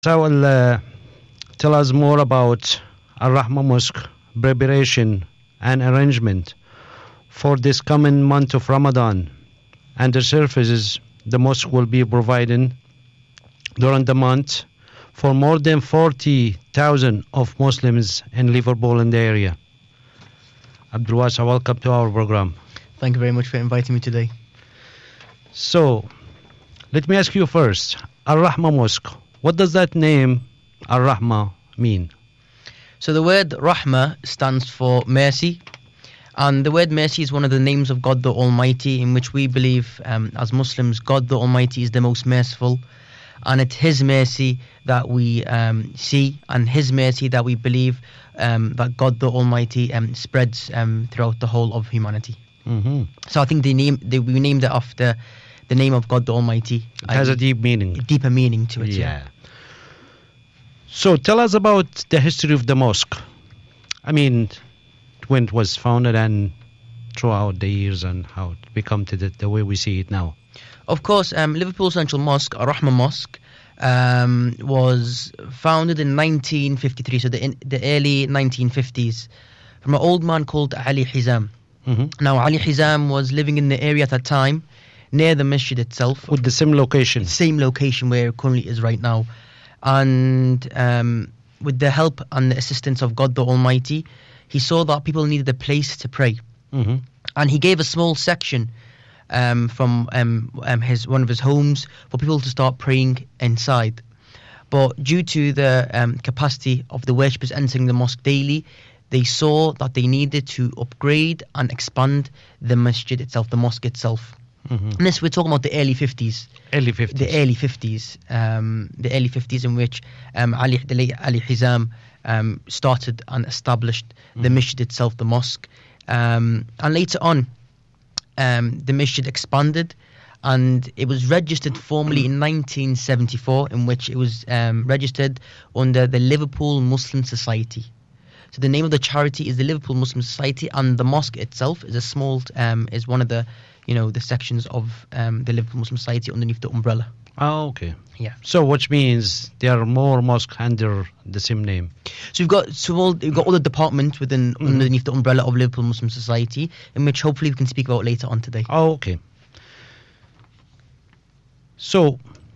So, tell us more about Al-Rahma Mosque preparation and arrangement for this coming month of Ramadan and the services the mosque will be providing during the month for more than 40,000 of Muslims in Liverpool and the area. Abdul Wasa, welcome to our program. Thank you very much for inviting me today. So, let me ask you first, Al-Rahma Mosque, what does that name Al-Rahma mean? So the word Rahma stands for mercy, and the word mercy is one of the names of God the Almighty, in which we believe as Muslims God the Almighty is the most merciful, and it's His mercy that we see, and His mercy that we believe that God the Almighty spreads throughout the whole of humanity. Mm-hmm. So I think we named it after the name of God the Almighty. It has a deep meaning. Deeper meaning to it. Yeah. So tell us about the history of the mosque. I mean, when it was founded and throughout the years and how it become to the way we see it now. Of course, Liverpool Central Mosque, Al-Rahma Mosque, was founded in 1953, so the early 1950s, from an old man called Ali Hizam. Mm-hmm. Now, Ali Hizam was living in the area at that time, near the masjid itself. With the same location. Same location where it currently is right now. And with the help and the assistance of God the Almighty, he saw that people needed a place to pray. Mm-hmm. And he gave a small section from one of his homes for people to start praying inside. But due to the capacity of the worshippers entering the mosque daily, they saw that they needed to upgrade and expand the masjid itself, the mosque itself. Mm-hmm. And this, we're talking about the early 50s. Early 50s. The early 50s. The early 50s in which Ali Hizam started and established the masjid itself, the mosque. And later on, the masjid expanded, and it was registered formally in 1974, in which it was registered under the Liverpool Muslim Society. So the name of the charity is the Liverpool Muslim Society, and the mosque itself is a small, is one of the, the sections of the Liverpool Muslim Society underneath the umbrella. Oh, okay. Yeah. So, which means there are more mosques under the same name. So you've got all the departments underneath the umbrella of Liverpool Muslim Society, in which hopefully we can speak about later on today. Oh, okay. So,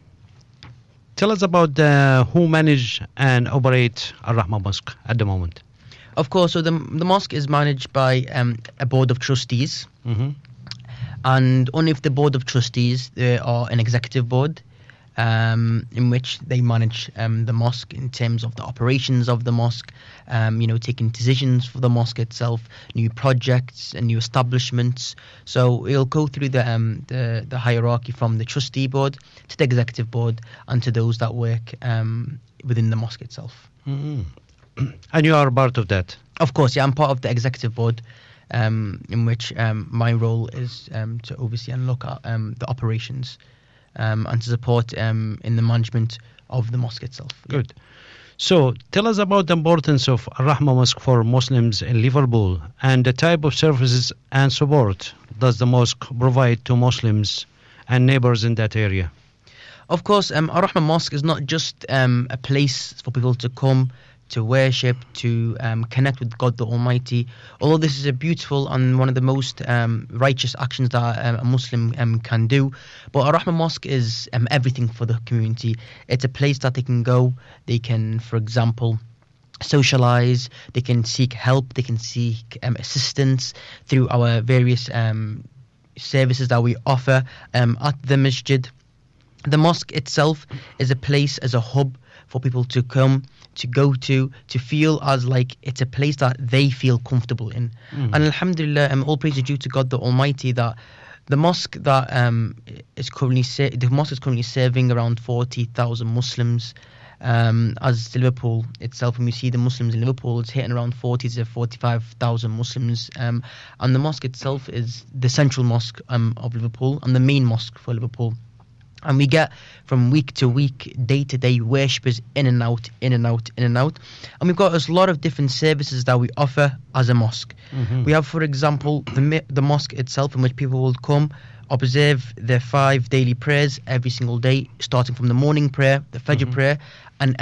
tell us about who manage and operate Al-Rahma Mosque at the moment. Of course, so the mosque is managed by a board of trustees. Mm-hmm. And underneath the board of trustees, there are an executive board in which they manage the mosque in terms of the operations of the mosque, taking decisions for the mosque itself, new projects and new establishments. So it'll go through the hierarchy from the trustee board to the executive board and to those that work within the mosque itself. Mm-hmm. And you are part of that? Of course, yeah, I'm part of the executive board. In which my role is to oversee and look at the operations and to support in the management of the mosque itself. Good. So tell us about the importance of Al-Rahma Mosque for Muslims in Liverpool and the type of services and support does the mosque provide to Muslims and neighbors in that area. Of course, Al-Rahma Mosque is not just a place for people to come to worship, to connect with God the Almighty. Although this is a beautiful and one of the most righteous actions that a Muslim can do, but Al-Rahma Mosque is everything for the community. It's a place that they can go. They can, for example, socialize. They can seek help. They can seek assistance through our various services that we offer at the masjid. The mosque itself is a place, as a hub for people to come, to go to feel as like it's a place that they feel comfortable in. And alhamdulillah, all praise is due to God the Almighty that the mosque that is currently serving around 40,000 Muslims. As Liverpool itself, when we see the Muslims in Liverpool, it's hitting around 40 to 45,000 Muslims. And the mosque itself is the central mosque of Liverpool and the main mosque for Liverpool. And we get from week to week, day to day worshippers in and out, in and out, in and out. And we've got a lot of different services that we offer as a mosque. We have, for example, the mosque itself, in which people will come, observe their 5 daily prayers every single day, starting from the morning prayer, the Fajr prayer, and